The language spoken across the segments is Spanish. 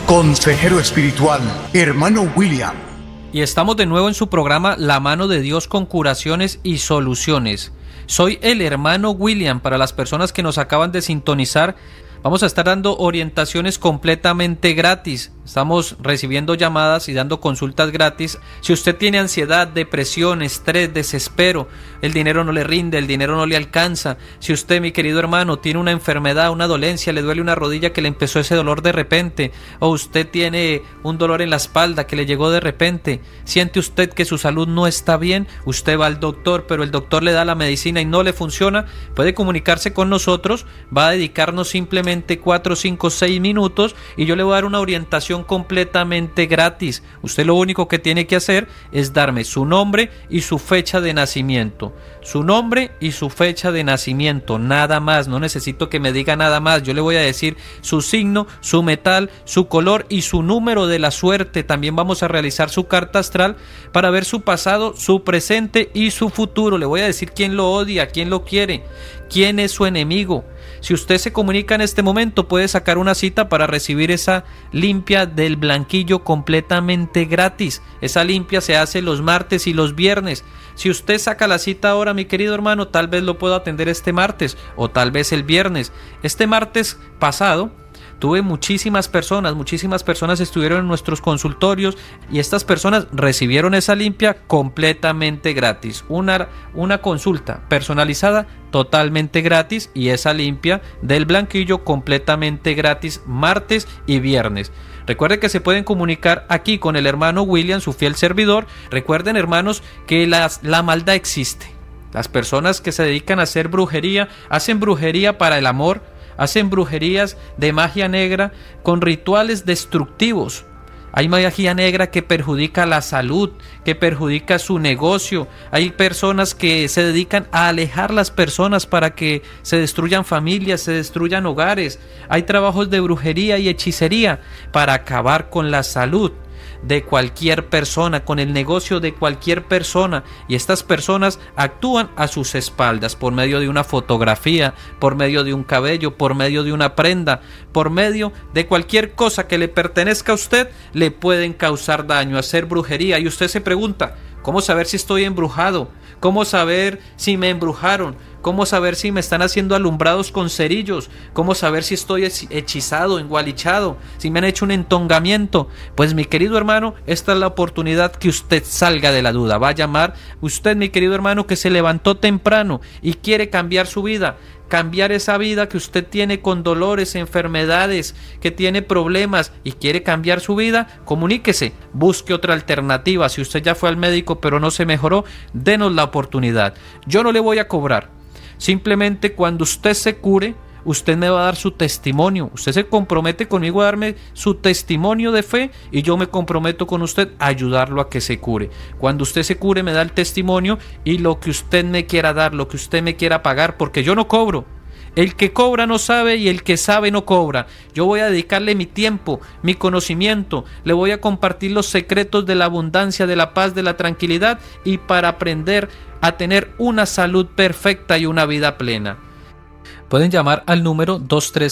Consejero espiritual, hermano William. Y estamos de nuevo en su programa La Mano de Dios con Curaciones y Soluciones. Soy el hermano William. Para las personas que nos acaban de sintonizar, vamos a estar dando orientaciones completamente gratis. Estamos recibiendo llamadas y dando consultas gratis. Si usted tiene ansiedad, depresión, estrés, desespero, el dinero no le rinde, el dinero no le alcanza. Si usted, mi querido hermano, tiene una enfermedad, una dolencia, le duele una rodilla que le empezó ese dolor de repente, o usted tiene un dolor en la espalda que le llegó de repente, siente usted que su salud no está bien, usted va al doctor, pero el doctor le da la medicina y no le funciona, puede comunicarse con nosotros, va a dedicarnos simplemente 4, 5, 6 minutos y yo le voy a dar una orientación completamente gratis. Usted lo único que tiene que hacer es darme su nombre y su fecha de nacimiento. Su nombre y su fecha de nacimiento, nada más. No necesito que me diga nada más. Yo le voy a decir su signo, su metal, su color y su número de la suerte. También vamos a realizar su carta astral para ver su pasado, su presente y su futuro. Le voy a decir quién lo odia, quién lo quiere, quién es su enemigo. Si usted se comunica en este momento, puede sacar una cita para recibir esa limpia del blanquillo completamente gratis. Esa limpia se hace los martes y los viernes. Si usted saca la cita ahora, mi querido hermano, tal vez lo puedo atender este martes o tal vez el viernes. Este martes pasado tuve muchísimas personas estuvieron en nuestros consultorios y estas personas recibieron esa limpia completamente gratis. Una consulta personalizada totalmente gratis y esa limpia del blanquillo completamente gratis martes y viernes. Recuerden que se pueden comunicar aquí con el hermano William, su fiel servidor. Recuerden, hermanos, que la maldad existe. Las personas que se dedican a hacer brujería, hacen brujería para el amor, hacen brujerías de magia negra con rituales destructivos. Hay magia negra que perjudica la salud, que perjudica su negocio. Hay personas que se dedican a alejar las personas para que se destruyan familias, se destruyan hogares. Hay trabajos de brujería y hechicería para acabar con la salud de cualquier persona, con el negocio de cualquier persona, y estas personas actúan a sus espaldas por medio de una fotografía, por medio de un cabello, por medio de una prenda, por medio de cualquier cosa que le pertenezca a usted, le pueden causar daño, hacer brujería. Y usted se pregunta, ¿cómo saber si estoy embrujado? ¿Cómo saber si me embrujaron? ¿Cómo saber si me están haciendo alumbrados con cerillos? ¿Cómo saber si estoy hechizado, engualichado? ¿Si me han hecho un entongamiento? Pues mi querido hermano, esta es la oportunidad que usted salga de la duda. Va a llamar usted, mi querido hermano, que se levantó temprano y quiere cambiar su vida. Cambiar esa vida que usted tiene con dolores, enfermedades, que tiene problemas y quiere cambiar su vida, comuníquese, busque otra alternativa. Si usted ya fue al médico pero no se mejoró, denos la oportunidad. Yo no le voy a cobrar. Simplemente cuando usted se cure, usted me va a dar su testimonio. Usted se compromete conmigo a darme su testimonio de fe y yo me comprometo con usted a ayudarlo a que se cure. Cuando usted se cure, me da el testimonio y lo que usted me quiera dar, lo que usted me quiera pagar, porque yo no cobro. El que cobra no sabe y el que sabe no cobra. Yo voy a dedicarle mi tiempo, mi conocimiento, le voy a compartir los secretos de la abundancia, de la paz, de la tranquilidad y para aprender a tener una salud perfecta y una vida plena. Pueden llamar al número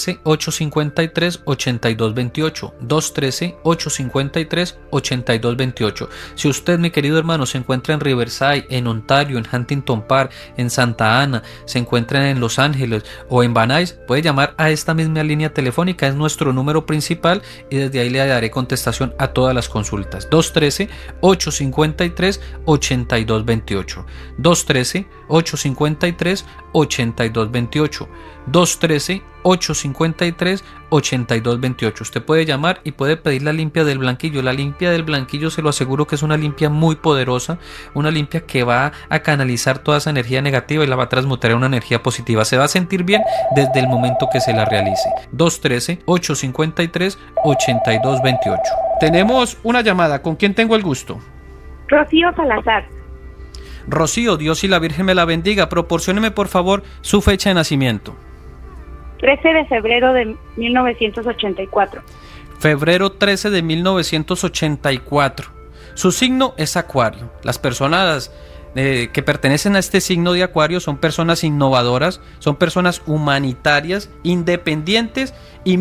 213-853-8228, 213-853-8228. Si usted, mi querido hermano, se encuentra en Riverside, en Ontario, en Huntington Park, en Santa Ana, se encuentra en Los Ángeles o en Van Nuys, puede llamar a esta misma línea telefónica, es nuestro número principal y desde ahí le daré contestación a todas las consultas. 213-853-8228, 213-853-8228. 213-853-8228. Usted puede llamar y puede pedir la limpia del blanquillo. La limpia del blanquillo, se lo aseguro que es una limpia muy poderosa, una limpia que va a canalizar toda esa energía negativa y la va a transmutar en una energía positiva. Se va a sentir bien desde el momento que se la realice. 213-853-8228. Tenemos una llamada. ¿Con quién tengo el gusto? Rocío Salazar. Rocío, Dios y la Virgen me la bendiga. Proporcióneme por favor su fecha de nacimiento. 13 de febrero de 1984. Febrero 13 de 1984. Su signo es Acuario. Las personas que pertenecen a este signo de Acuario son personas innovadoras, son personas humanitarias, independientes y